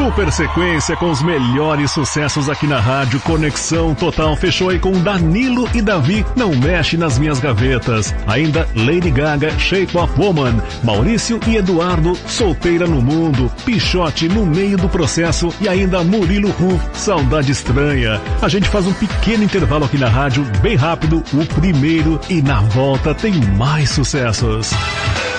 Super sequência com os melhores sucessos aqui na rádio. Conexão Total fechou aí com Danilo e Davi, Não Mexe nas Minhas Gavetas. Ainda Lady Gaga, Shape of Woman. Maurício e Eduardo, Solteira no Mundo. Pichote, No Meio do Processo. E ainda Murilo Ruf, Saudade Estranha. A gente faz um pequeno intervalo aqui na rádio, bem rápido, o primeiro, e na volta tem mais sucessos.